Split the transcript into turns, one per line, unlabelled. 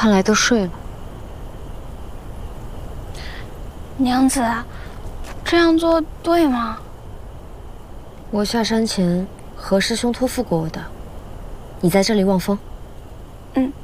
看来都睡了。
娘子，这样做对吗？
我下山前，何师兄托付过我的。你在这里望风。
嗯。